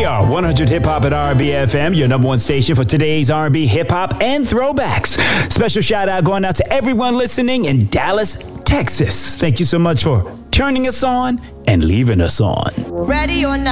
are 100 Hip Hop at RBFM, your number one station for today's R&B, hip hop, and throwbacks. Special shout out going out to everyone listening in Dallas, Texas. Thank you so much for turning us on and leaving us on. Ready or not.